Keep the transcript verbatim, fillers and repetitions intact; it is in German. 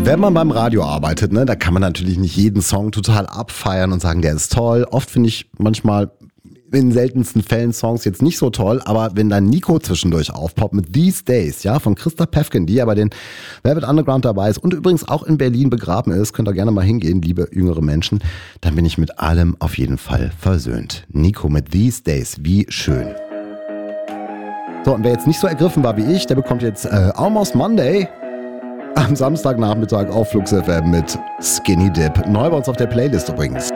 Wenn man beim Radio arbeitet, ne, da kann man natürlich nicht jeden Song total abfeiern und sagen, der ist toll. Oft finde ich manchmal in den seltensten Fällen Songs jetzt nicht so toll, aber wenn dann Nico zwischendurch aufpoppt mit These Days, ja, von Christa Päffken, die ja bei den Velvet Underground dabei ist und übrigens auch in Berlin begraben ist, könnt ihr gerne mal hingehen, liebe jüngere Menschen, dann bin ich mit allem auf jeden Fall versöhnt. Nico mit These Days, wie schön. So, und wer jetzt nicht so ergriffen war wie ich, der bekommt jetzt äh, Almost Monday am Samstagnachmittag auf Flux F M mit Skinny Dip. Neu bei uns auf der Playlist übrigens.